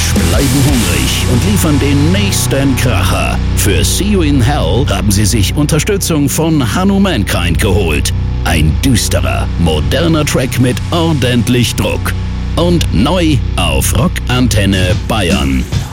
Trash bleiben hungrig und liefern den nächsten Kracher. Für See You in Hell haben sie sich Unterstützung von Hanno Mankind geholt. Ein düsterer, moderner Track mit ordentlich Druck. Und neu auf Rock Antenne Bayern.